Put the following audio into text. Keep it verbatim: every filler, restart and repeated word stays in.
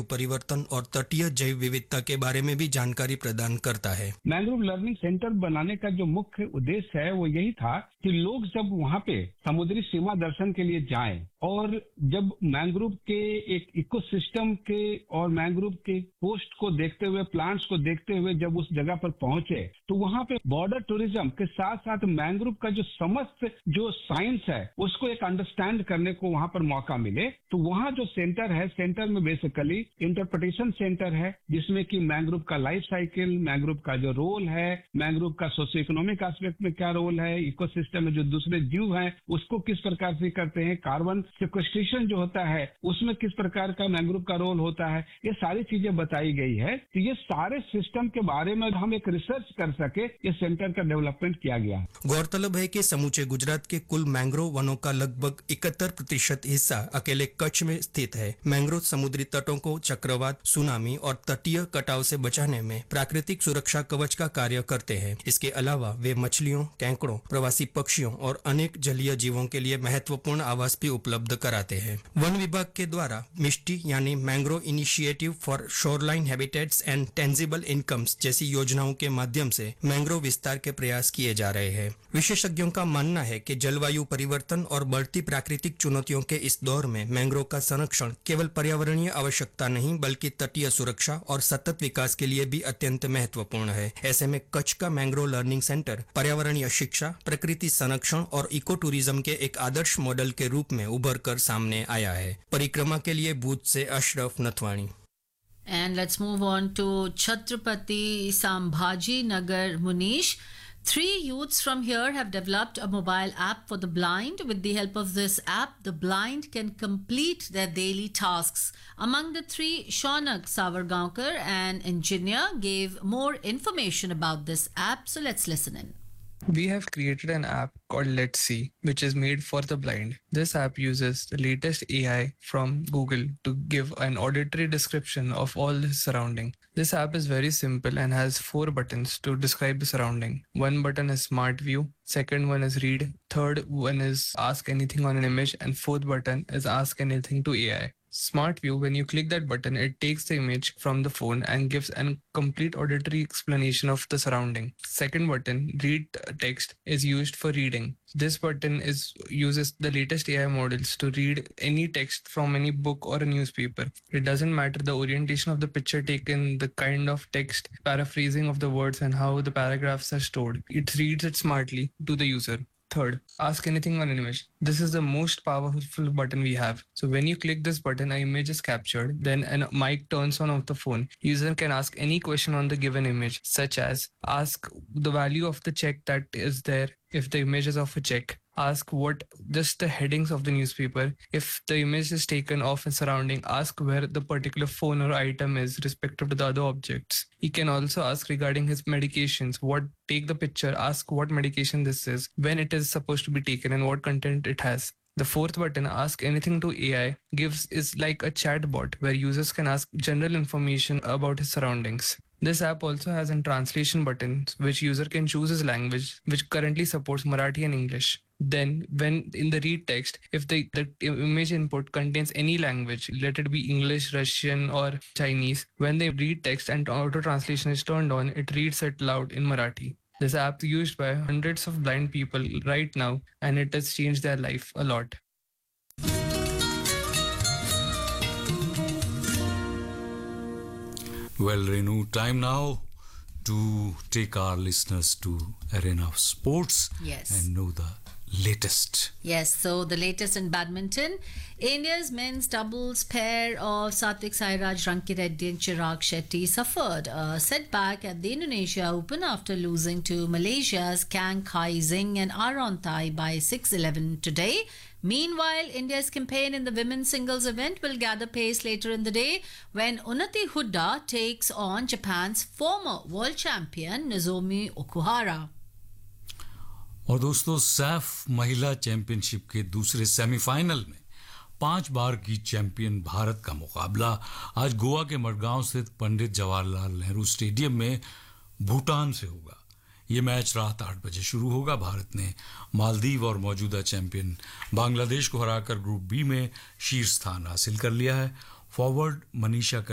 परिवर्तन और तटीय जैव विविधता के बारे में भी जानकारी प्रदान करता है। मैंग्रोव लर्निंग सेंटर बनाने का जो मुख्य उद्देश्य है वो यही था कि लोग जब वहाँ पे समुद्री सीमा दर्शन के लिए जाएं और जब मैंग्रोव के एक इकोसिस्टम के और मैंग्रोव के कोस्ट को देखते हुए, प्लांट्स को देखते हुए जब उस जगह पर पहुंचे तो वहाँ पे बॉर्डर टूरिज्म के साथ साथ मैंग्रोव का जो समस्त जो साइंस है उसको एक अंडरस्टैंड करने को वहाँ पर मौका मिले। तो वहाँ जो सेंटर है, सेंटर में बेसिकली इंटरप्रिटेशन सेंटर है जिसमें कि मैंग्रोव का लाइफ साइकिल, मैंग्रोव का जो रोल है, मैंग्रोव का सोशियो इकोनॉमिक एस्पेक्ट में क्या रोल है, इकोसिस्टम में जो दूसरे जीव हैं उसको किस प्रकार से करते हैं, कार्बन सिक्वेस्ट्रेशन जो होता है उसमें किस प्रकार का मैंग्रोव का रोल होता है, ये सारी चीजें बताई गई है। तो ये सारे सिस्टम के बारे में हम एक रिसर्च कर सके, इस सेंटर का डेवलपमेंट किया गया। गौरतलब है कि समूचे गुजरात के कुल मैंग्रोव वनों का लगभग इकहत्तर प्रतिशत हिस्सा अकेले कच्छ में स्थित है। मैंग्रोव समुद्री तटों को चक्रवात, सुनामी और तटीय कटाव से बचाने में प्राकृतिक सुरक्षा कवच का कार्य करते हैं। इसके अलावा वे मछलियों, केंकड़ों, प्रवासी पक्षियों और अनेक जलीय जीवों के लिए महत्वपूर्ण आवास भी उपलब्ध कराते हैं। वन विभाग के द्वारा मिष्टी यानी mangrove initiative for shoreline habitats and tangible incomes जैसी योजनाओं के माध्यम से मैंग्रोव विस्तार के प्रयास किए जा रहे हैं। विशेषज्ञों का मानना है कि जलवायु परिवर्तन और बढ़ती प्राकृतिक चुनौतियों के इस दौर में मैंग्रोव का संरक्षण केवल पर्यावरणीय आवश्यकता नहीं बल्कि तटीय सुरक्षा और सतत विकास के लिए भी अत्यंत महत्वपूर्ण है। ऐसे में कच्छ का मैंग्रोव लर्निंग सेंटर पर्यावरणीय शिक्षा, प्रकृति संरक्षण और इको टूरिज्म के एक आदर्श मॉडल के रूप में उभर कर सामने आया है। परिक्रमा के लिए भूज से Ashraf Nathwani. And let's move on to Chhatrapati Sambhaji Nagar, Munish. Three youths from here have developed a mobile app for the blind. With the help of this app, the blind can complete their daily tasks. Among the three, Shaunak Savargaonkar, an engineer, gave more information about this app. So let's listen in. We have created an app called Let's See, which is made for the blind. This app uses the latest A I from Google to give an auditory description of all the surrounding. This app is very simple and has four buttons to describe the surrounding. One button is Smart View, second one is Read, third one is Ask Anything on an Image, and fourth button is Ask Anything to A I. Smart View, when you click that button, it takes the image from the phone and gives a complete auditory explanation of the surrounding. Second button, Read Text, is used for reading. This button is uses the latest A I models to read any text from any book or a newspaper. It doesn't matter the orientation of the picture taken, the kind of text, paraphrasing of the words, and how the paragraphs are stored. It reads it smartly to the user. Third, Ask Anything on an Image. This is the most powerful button we have. So when you click this button, an image is captured, then a mic turns on of the phone. User can ask any question on the given image, such as ask the value of the check that is there if the image is of a check. Ask what just the headings of the newspaper. If the image is taken off and surrounding, ask where the particular phone or item is respective to the other objects. He can also ask regarding his medications. What take the picture, ask what medication this is, when it is supposed to be taken, and what content it has. The fourth button, Ask Anything to A I, gives is like a chat bot where users can ask general information about his surroundings. This app also has a translation button which user can choose his language, which currently supports Marathi and English. Then when in the read text, if the, the image input contains any language, let it be English, Russian or Chinese, when they read text and auto translation is turned on, it reads it loud in Marathi. This app is used by hundreds of blind people right now, and it has changed their life a lot. Well, Renu, time now to take our listeners to Arena of Sports. Yes. And know the latest. Yes, so the latest in badminton. India's men's doubles pair of Satvik Sairaj, Ranki Reddy and Chirag Shetty suffered a setback at the Indonesia Open after losing to Malaysia's Kang Kai Xing and Aaron Thai by six eleven today. Meanwhile, India's campaign in the women's singles event will gather pace later in the day when Unnati Hooda takes on Japan's former world champion Nozomi Okuhara. और दोस्तों, सैफ महिला championship के दूसरे semifinal में पांच बार की champion Bharat का मुकाबला आज गोवा के मडगांव स्थित पंडित जवाहरलाल नेहरू स्टेडियम में भूटान से होगा। ये मैच रात आठ बजे शुरू होगा। भारत ने मालदीव और मौजूदा चैंपियन बांग्लादेश को हराकर ग्रुप बी में शीर्ष स्थान हासिल कर लिया है। फॉरवर्ड मनीषा